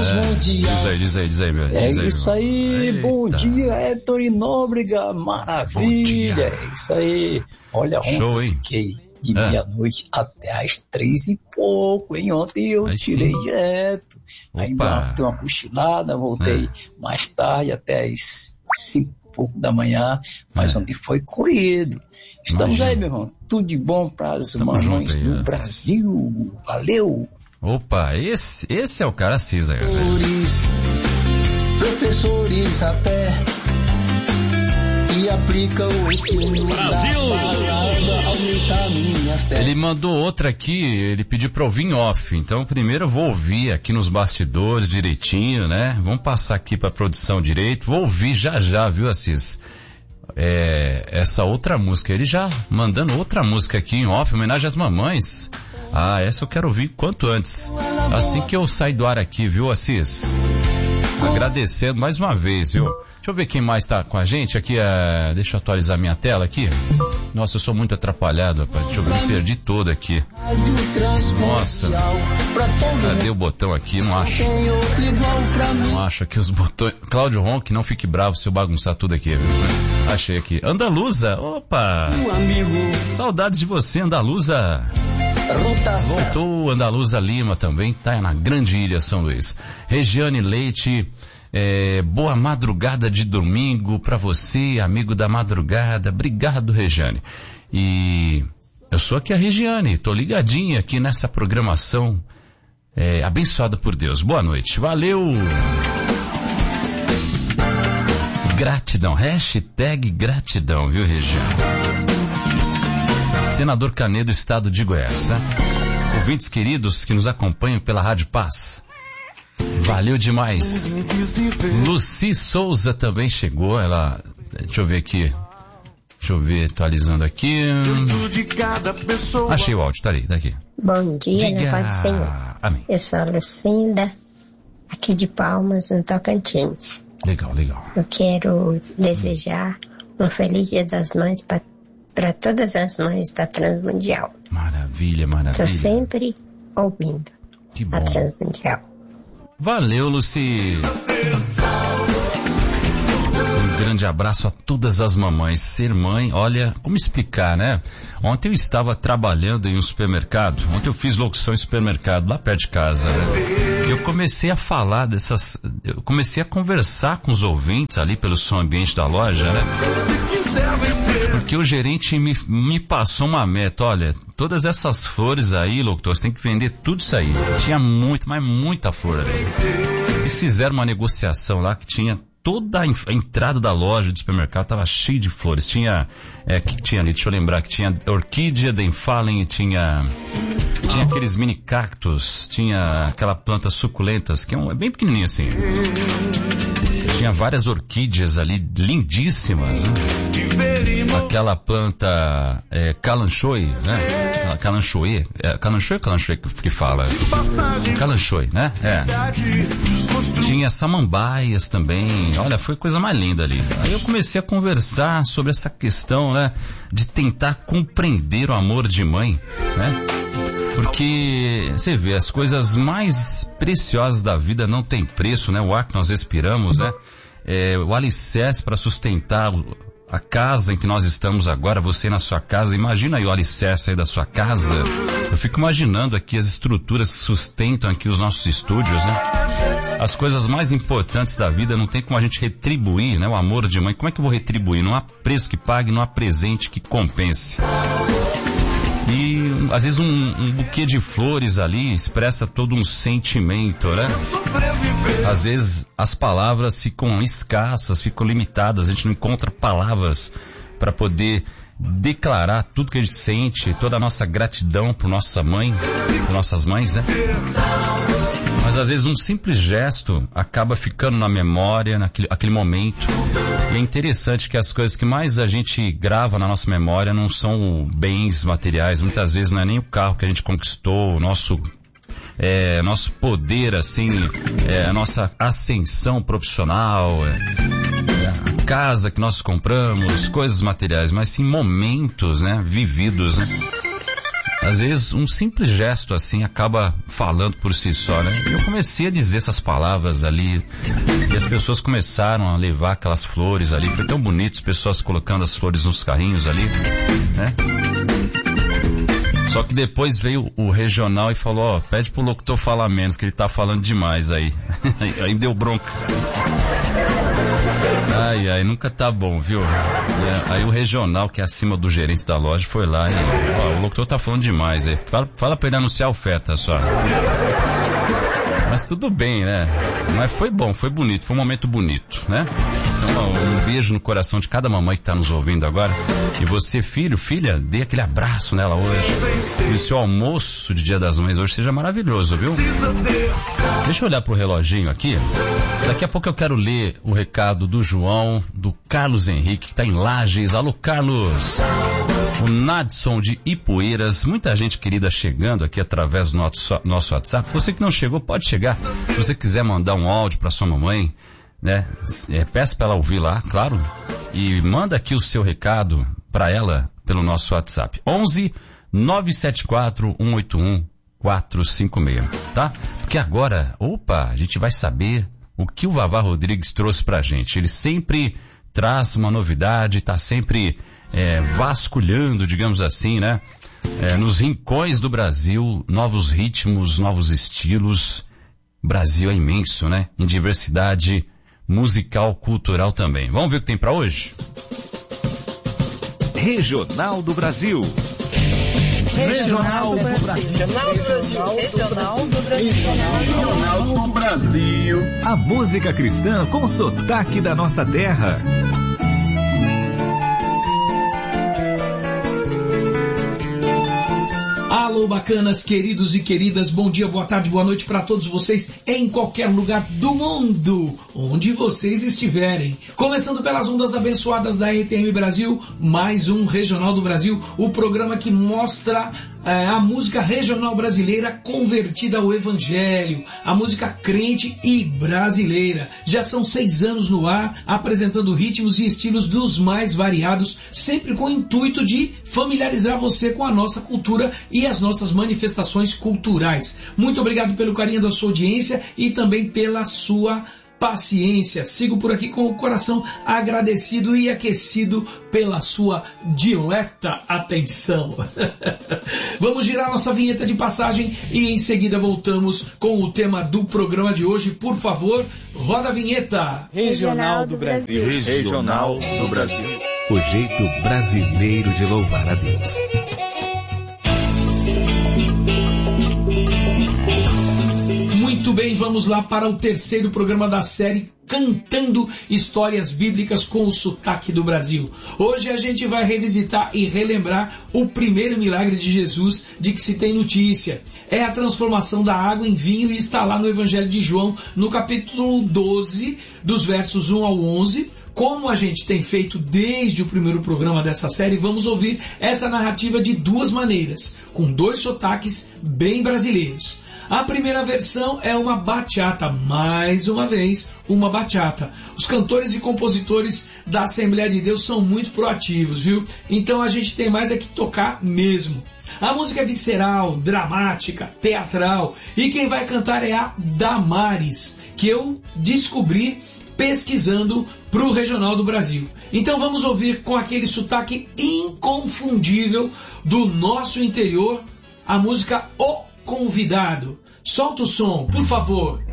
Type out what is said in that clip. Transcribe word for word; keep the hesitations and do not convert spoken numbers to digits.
é. Diz aí, diz aí, diz aí, meu. Diz é aí, isso aí, Eita. Bom dia, Héctor e Nóbrega, maravilha, é isso aí. Olha, ontem Show, eu hein? fiquei de É. meia-noite até às três e pouco, hein? Ontem eu Aí tirei sim. direto, ainda Opa. dei uma cochilada, voltei É. mais tarde, até às cinco e pouco da manhã, mas É. ontem foi corrido. Estamos Imagina. aí, meu irmão, tudo de bom para as Tamo mamães junto aí, do Assis. Brasil, valeu! Opa, esse, esse é o cara Assis aí. Professores, professores a pé e aplicam o ensino Brasil. Aumentar minha fé. Ele mandou outra aqui, ele pediu pra ouvir em off, então primeiro eu vou ouvir aqui nos bastidores direitinho, né? Vamos passar aqui pra produção direito, vou ouvir já já, viu, Assis? É, essa outra música, ele já mandando outra música aqui em off, homenagem às mamães. Ah, essa eu quero ouvir quanto antes. Assim que eu sair do ar aqui, viu, Assis? Agradecendo mais uma vez, viu? Deixa eu ver quem mais tá com a gente aqui. É... Deixa eu atualizar minha tela aqui. Nossa, eu sou muito atrapalhado, rapaz. Deixa eu ver, me perdi todo aqui. Nossa, cadê o botão aqui? Não acho. Não acho aqui os botões. Cláudio Ronque, não fique bravo se eu bagunçar tudo aqui, viu? Achei aqui. Andaluza, opa! Saudades de você, Andaluza. Voltou Andaluza Lima também, tá na grande ilha São Luís. Regiane Leite, é, boa madrugada de domingo pra você, amigo da madrugada. Obrigado, Regiane. E eu sou aqui a Regiane, tô ligadinha aqui nessa programação é, abençoada por Deus. Boa noite, valeu! Gratidão, hashtag gratidão, viu, Regiane? Senador Canedo, estado de Goiás, né? Ouvintes queridos que nos acompanham pela Rádio Paz, valeu demais. Luci Souza também chegou, ela, deixa eu ver aqui, deixa eu ver, atualizando aqui. Achei o áudio, tá ali, tá aqui. Bom dia, Diga. na paz do Senhor. Amém. Eu sou a Lucinda, aqui de Palmas, no Tocantins. Legal, legal. Eu quero desejar um feliz Dia das Mães para para todas as mães da Transmundial. Maravilha, maravilha. Estou sempre ouvindo Que bom. a Transmundial. Valeu, Luci. Um grande abraço a todas as mamães. Ser mãe, olha, como explicar, né? Ontem eu estava trabalhando em um supermercado. Ontem eu fiz locução em supermercado, lá perto de casa, né? Eu comecei a falar dessas... Eu comecei a conversar com os ouvintes ali pelo som ambiente da loja, né? Porque o gerente me, me passou uma meta, olha, todas essas flores aí, locutor, você tem que vender tudo isso aí. Tinha muito, mas muita flor ali. Eles fizeram uma negociação lá que tinha toda a, in, a entrada da loja do supermercado estava cheia de flores. Tinha, é, que tinha ali, deixa eu lembrar, que tinha orquídea, denfalen, tinha, tinha aqueles mini cactos, tinha aquela planta suculentas, que é, um, é bem pequenininho assim. Tinha várias orquídeas ali, lindíssimas, né? Aquela planta é, calanchoe, né? Calanchoe, é, calanchoe ou calanchoe que, que fala? Calanchoe, né? É. Tinha samambaias também, olha, foi coisa mais linda ali. Aí eu comecei a conversar sobre essa questão, né? De tentar compreender o amor de mãe, né? Porque, você vê, as coisas mais preciosas da vida não tem preço, né? O ar que nós respiramos, né? É, o alicerce para sustentar a casa em que nós estamos agora, você na sua casa, imagina aí o alicerce aí da sua casa. Eu fico imaginando aqui as estruturas que sustentam aqui os nossos estúdios, né? As coisas mais importantes da vida não tem como a gente retribuir, né? O amor de mãe, como é que eu vou retribuir? Não há preço que pague, não há presente que compense. E às vezes um, um buquê de flores ali expressa todo um sentimento, né? Às vezes as palavras ficam escassas, ficam limitadas, a gente não encontra palavras para poder declarar tudo que a gente sente, toda a nossa gratidão por nossa mãe, por nossas mães, né? Mas às vezes um simples gesto acaba ficando na memória, naquele aquele momento. E é interessante que as coisas que mais a gente grava na nossa memória não são bens materiais. Muitas vezes não é nem o carro que a gente conquistou, o nosso, é, nosso poder, assim, é, a nossa ascensão profissional, é, é, a casa que nós compramos, coisas materiais, mas sim momentos, né, vividos, né? Às vezes um simples gesto assim acaba falando por si só, né? Eu comecei a dizer essas palavras ali e as pessoas começaram a levar aquelas flores ali. Foi tão bonito, as pessoas colocando as flores nos carrinhos ali, né? Só que depois veio o regional e falou, ó, pede pro locutor falar menos, que ele tá falando demais aí. Aí deu bronca. Ai, ai, nunca tá bom, viu? É, aí o regional, que é acima do gerente da loja, foi lá e, ó, o locutor tá falando demais aí. Fala, fala pra ele anunciar a oferta só. Mas tudo bem, né? Mas foi bom, foi bonito, foi um momento bonito, né? Então, ó, um beijo no coração de cada mamãe que tá nos ouvindo agora. E você, filho, filha, dê aquele abraço nela hoje. E o seu almoço de Dia das Mães hoje seja maravilhoso, viu? Deixa eu olhar pro reloginho aqui. Daqui a pouco eu quero ler o recado do João, do Carlos Henrique, que tá em Lages. Alô, Carlos! O Nadson de Ipueiras, muita gente querida chegando aqui através do nosso, nosso WhatsApp. Você que não chegou, pode chegar. Se você quiser mandar um áudio para sua mamãe, né? É, peça para ela ouvir lá, claro. E manda aqui o seu recado para ela pelo nosso WhatsApp. onze nove sete quatro um oito um quatro cinco seis, tá? Porque agora, opa, a gente vai saber o que o Vavá Rodrigues trouxe pra gente. Ele sempre traz uma novidade, tá sempre é, vasculhando, digamos assim, né? É, nos rincões do Brasil, novos ritmos, novos estilos. O Brasil é imenso, né? Em diversidade musical, cultural também. Vamos ver o que tem pra hoje? Regional do Brasil. Regional do Brasil. Regional do Brasil. Regional do Brasil. Regional do Brasil. A música cristã com sotaque da nossa terra. Alô, bacanas, queridos e queridas, bom dia, boa tarde, boa noite para todos vocês em qualquer lugar do mundo, onde vocês estiverem. Começando pelas ondas abençoadas da R T M Brasil, mais um Regional do Brasil, o programa que mostra é, a música regional brasileira convertida ao evangelho, a música crente e brasileira. Já são seis anos no ar, apresentando ritmos e estilos dos mais variados, sempre com o intuito de familiarizar você com a nossa cultura e as nossas manifestações culturais. Muito obrigado pelo carinho da sua audiência e também pela sua paciência. Sigo por aqui com o coração agradecido e aquecido pela sua dileta atenção. Vamos girar nossa vinheta de passagem e em seguida voltamos com o tema do programa de hoje. Por favor, roda a vinheta. Regional do Brasil. Regional do Brasil. O jeito brasileiro de louvar a Deus. Muito bem, vamos lá para o terceiro programa da série Cantando Histórias Bíblicas com o Sotaque do Brasil. Hoje a gente vai revisitar e relembrar o primeiro milagre de Jesus de que se tem notícia. É a transformação da água em vinho e está lá no Evangelho de João, no capítulo doze, dos versos um ao onze. Como a gente tem feito desde o primeiro programa dessa série, vamos ouvir essa narrativa de duas maneiras, com dois sotaques bem brasileiros. A primeira versão é uma bachata, mais uma vez, uma bachata. Os cantores e compositores da Assembleia de Deus são muito proativos, viu? Então a gente tem mais é que tocar mesmo. A música é visceral, dramática, teatral, e quem vai cantar é a Damares, que eu descobri pesquisando para o Regional do Brasil. Então vamos ouvir com aquele sotaque inconfundível do nosso interior a música O Convidado. Solta o som, por favor.